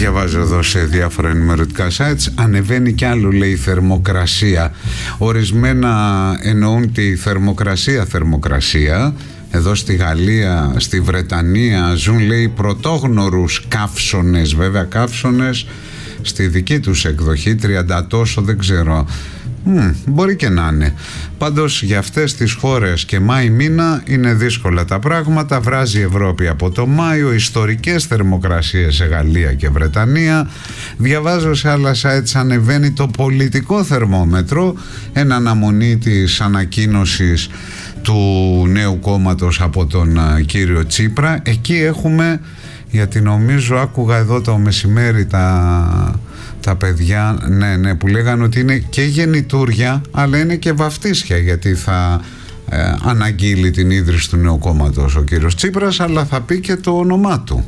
Διαβάζω εδώ σε διάφορα ενημερωτικά sites, ανεβαίνει κι άλλο, λέει, η θερμοκρασία. Ορισμένα εννοούν τη θερμοκρασία. Εδώ στη Γαλλία, στη Βρετανία ζουν, λέει, πρωτόγνωρους καύσονες. Βέβαια καύσονες στη δική τους εκδοχή, 30 τόσο, δεν ξέρω. Μπορεί και να είναι. Πάντως για αυτές τις χώρες και Μάη μήνα είναι δύσκολα τα πράγματα. Βράζει η Ευρώπη από το Μάιο, ιστορικές θερμοκρασίες σε Γαλλία και Βρετανία. Διαβάζω σε άλλα sites, ανεβαίνει το πολιτικό θερμόμετρο εν αναμονή της ανακοίνωσης του νέου κόμματος από τον κύριο Τσίπρα. Εκεί έχουμε, γιατί νομίζω άκουγα εδώ το μεσημέρι τα παιδιά, ναι, που λέγανε ότι είναι και γεννητούρια αλλά είναι και βαφτίσια, γιατί θα αναγγείλει την ίδρυση του νέου κόμματος ο κύριος Τσίπρας, αλλά θα πει και το όνομά του.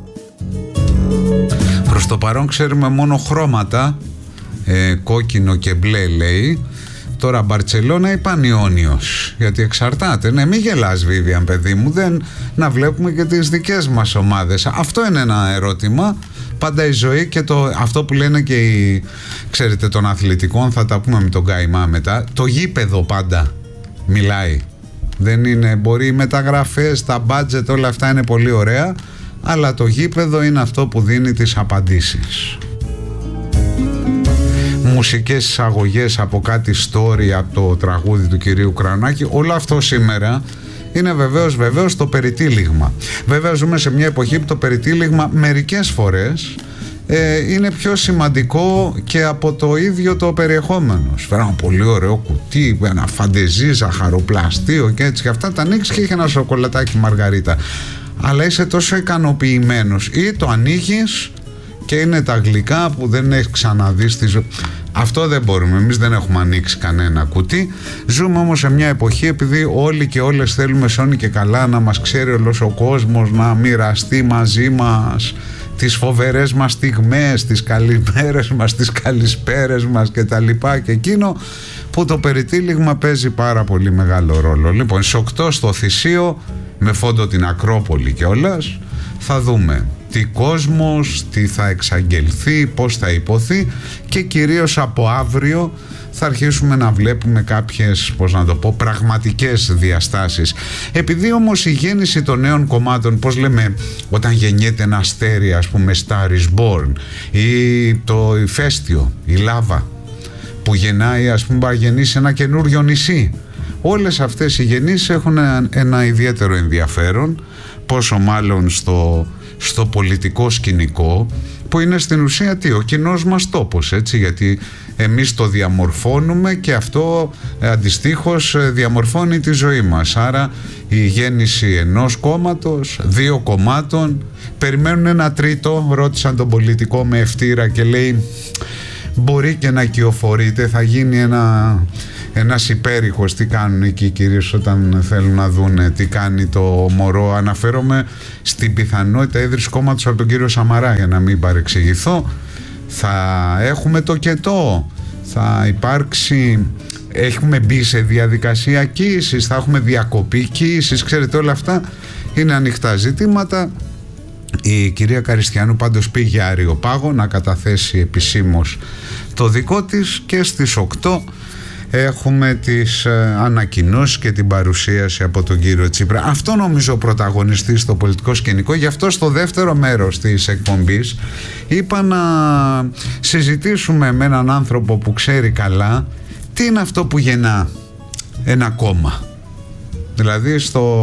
Προς το παρόν ξέρουμε μόνο χρώματα, κόκκινο και μπλε, λέει. Τώρα Μπαρτσελώνα ή Πανιόνιος, γιατί εξαρτάται. Ναι, μην γελάς, Βίβιαν, παιδί μου, να βλέπουμε και τις δικές μας ομάδες. Αυτό είναι ένα ερώτημα. Πάντα η ζωή και αυτό που λένε και ξέρετε, των αθλητικών, θα τα πούμε με τον Καϊμά μετά, το γήπεδο πάντα μιλάει. Δεν είναι, μπορεί οι μεταγραφές, τα μπάτζετ, όλα αυτά είναι πολύ ωραία, αλλά το γήπεδο είναι αυτό που δίνει τις απαντήσεις. Μουσικές εισαγωγές από κάτι story, από το τραγούδι του κυρίου Κρανάκη, όλο αυτό σήμερα είναι βεβαίως το περιτύλιγμα. Βέβαια ζούμε σε μια εποχή που το περιτύλιγμα μερικές φορές είναι πιο σημαντικό και από το ίδιο το περιεχόμενο. Σου φέρω ένα πολύ ωραίο κουτί, ένα φαντεζή, ζαχαροπλαστείο και έτσι, και αυτά τα ανοίξεις και έχει ένα σοκολατάκι μαργαρίτα, αλλά είσαι τόσο ικανοποιημένος, ή το ανοίγεις και είναι τα γλυκά που δεν έχεις ξαναδεί στη ζωή. Αυτό δεν μπορούμε, εμείς δεν έχουμε ανοίξει κανένα κουτί. Ζούμε όμως σε μια εποχή, επειδή όλοι και όλες θέλουμε σώνει και καλά να μας ξέρει όλος ο κόσμος, να μοιραστεί μαζί μας τις φοβερές μας στιγμές, τις καλημέρες μας, τις καλησπέρες μας και τα λοιπά και εκείνο, που το περιτύλιγμα παίζει πάρα πολύ μεγάλο ρόλο. Λοιπόν, στις 8 στο Θησίο, με φόντο την Ακρόπολη κιόλας, θα δούμε τι κόσμος, τι θα εξαγγελθεί, πώς θα υποθεί, και κυρίως από αύριο θα αρχίσουμε να βλέπουμε κάποιες, πραγματικές διαστάσεις. Επειδή όμως η γέννηση των νέων κομμάτων, πώς λέμε, όταν γεννιέται ένα αστέρι, ας πούμε, Star is Born, ή το ηφαίστειο, η λάβα που γεννάει, ας πούμε, να γεννήσει ένα καινούριο νησί, όλες αυτές οι γεννήσεις έχουν ένα ιδιαίτερο ενδιαφέρον, πόσο μάλλον στο πολιτικό σκηνικό, που είναι στην ουσία ο κοινός μας τόπος, έτσι, γιατί εμείς το διαμορφώνουμε και αυτό αντιστοίχως διαμορφώνει τη ζωή μας. Άρα η γέννηση ενός κόμματος, 2 κομμάτων, περιμένουν ένα τρίτο. Ρώτησαν τον πολιτικό με ευτήρα και λέει, μπορεί και να κυοφορείτε, θα γίνει ένας υπέρηχος. Τι κάνουν εκεί κυρίως όταν θέλουν να δούνε τι κάνει το μωρό? Αναφέρομαι στην πιθανότητα ίδρυση κόμματος από τον κύριο Σαμαρά, για να μην παρεξηγηθώ. Θα έχουμε τοκετό, θα υπάρξει, έχουμε μπει σε διαδικασία κοίησης, θα έχουμε διακοπή κοίησης, ξέρετε, όλα αυτά είναι ανοιχτά ζητήματα. Η κυρία Καριστιανού πάντως πήγε Αριοπάγο να καταθέσει επισήμως το δικό της, και στις 8 έχουμε τις ανακοινώσεις και την παρουσίαση από τον κύριο Τσίπρα. Αυτό νομίζω πρωταγωνιστεί στο πολιτικό σκηνικό. Γι' αυτό στο δεύτερο μέρος της εκπομπής είπα να συζητήσουμε με έναν άνθρωπο που ξέρει καλά τι είναι αυτό που γεννά ένα κόμμα. Δηλαδή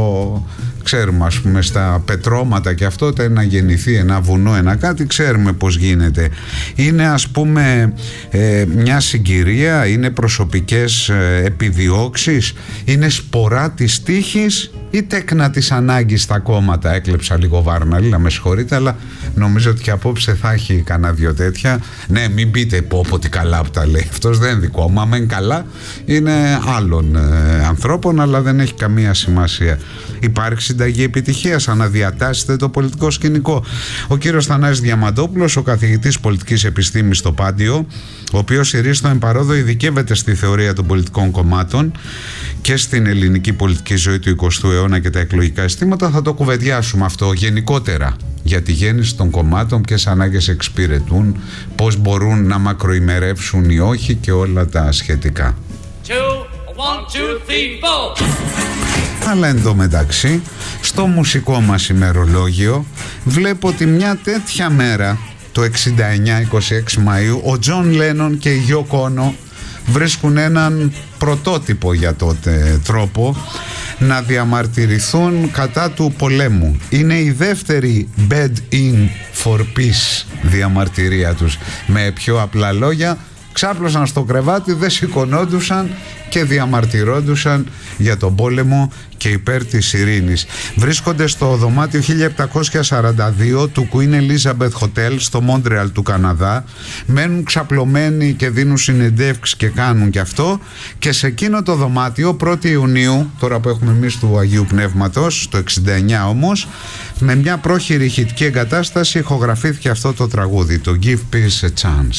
ξέρουμε, ας πούμε, στα πετρώματα και αυτό, να γεννηθεί ένα βουνό, ένα κάτι, ξέρουμε πώς γίνεται. Είναι, ας πούμε, μια συγκυρία, είναι προσωπικές επιδιώξεις, είναι σπορά της τύχης ή τέκνα της ανάγκης στα κόμματα? Έκλεψα λίγο Βάρναλη, με συγχωρείτε, αλλά νομίζω ότι και απόψε θα έχει κανένα 2 τέτοια. Ναι, μην πείτε πω τι καλά που τα λέει, αυτός δεν είναι δικό μου, άμα είναι καλά είναι άλλων ανθρώπων, αλλά δεν έχει καμία σημασία. Υπάρχει συνταγή επιτυχίας, αναδιατάσσεται το πολιτικό σκηνικό. Ο κύριος Θανάσης Διαμαντόπουλος, ο καθηγητής πολιτικής επιστήμης στο Πάντιο, ο οποίος ηρίστο εμπαρόδο ειδικεύεται στη θεωρία των πολιτικών κομμάτων και στην ελληνική πολιτική ζωή του 20ου αιώνα και τα εκλογικά αισθήματα, θα το κουβεντιάσουμε αυτό γενικότερα για τη γέννηση των κομμάτων, ποιες ανάγκες εξυπηρετούν, πώς μπορούν να μακροημερεύσουν ή όχι και όλα τα σχετικά. 2, 1, 2, 3, 4. Αλλά εντωμεταξύ στο μουσικό μας ημερολόγιο βλέπω ότι μια τέτοια μέρα, το 69, 26 Μαΐου, ο Τζον Λένον και η Γιόκο Όνο βρίσκουν έναν πρωτότυπο για τότε τρόπο να διαμαρτυρηθούν κατά του πολέμου. Είναι η δεύτερη bed in for peace διαμαρτυρία τους. Με πιο απλά λόγια, ξάπλωσαν στο κρεβάτι, δεν σηκωνόντουσαν και διαμαρτυρόντουσαν για τον πόλεμο και υπέρ της ειρήνης. Βρίσκονται στο δωμάτιο 1742 του Queen Elizabeth Hotel στο Μόντρεαλ του Καναδά. Μένουν ξαπλωμένοι και δίνουν συνεντεύξεις και κάνουν και αυτό. Και σε εκείνο το δωμάτιο 1η Ιουνίου, τώρα που έχουμε εμείς του Αγίου Πνεύματος, το 69 όμως, με μια πρόχειρη ηχητική εγκατάσταση ηχογραφήθηκε αυτό το τραγούδι, το Give Peace a Chance.